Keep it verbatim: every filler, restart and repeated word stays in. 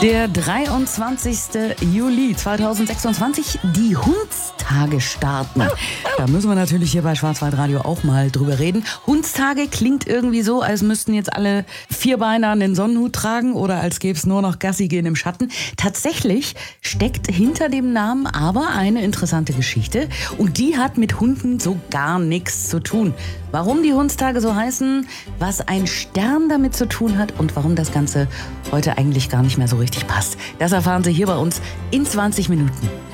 Der dreiundzwanzigste Juli zweitausendsechsundzwanzig, die Hundstage starten. Da müssen wir natürlich hier bei Schwarzwaldradio auch mal drüber reden. Hundstage klingt irgendwie so, als müssten jetzt alle Vierbeiner einen Sonnenhut tragen oder als gäbe es nur noch Gassi gehen im Schatten. Tatsächlich steckt hinter dem Namen aber eine interessante Geschichte und die hat mit Hunden so gar nichts zu tun. Warum die Hundstage so heißen, was ein Stern damit zu tun hat und warum das Ganze heute eigentlich gar nicht mehr so richtig passt. Das erfahren Sie hier bei uns in zwanzig Minuten.